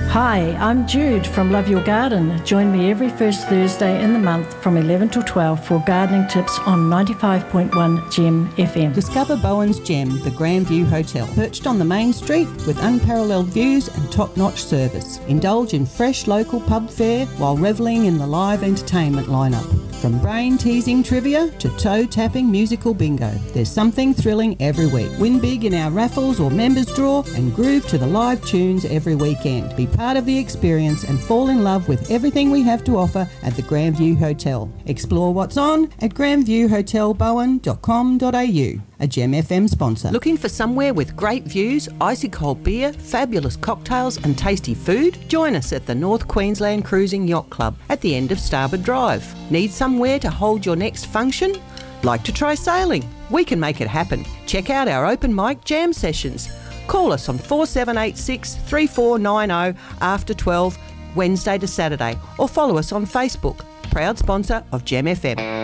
Hi, I'm Jude from Love Your Garden. Join me every first Thursday in the month from 11 till 12 for gardening tips on 95.1 Gem FM. Discover Bowen's Gem, the Grandview Hotel, perched on the main street with unparalleled views and top-notch service. Indulge in fresh local pub fare while revelling in the live entertainment lineup. From brain-teasing trivia to toe-tapping musical bingo, there's something thrilling every week. Win big in our raffles or members draw and groove to the live tunes every weekend. Be part of the experience and fall in love with everything we have to offer at the Grandview Hotel. Explore what's on at grandviewhotelbowen.com.au. A Gem FM sponsor. Looking for somewhere with great views, icy cold beer, fabulous cocktails and tasty food? Join us at the North Queensland Cruising Yacht Club at the end of Starboard Drive. Need somewhere to hold your next function? Like to try sailing? We can make it happen. Check out our open mic jam sessions. Call us on 4786 3490 after 12, Wednesday to Saturday, or follow us on Facebook. Proud sponsor of Gem FM.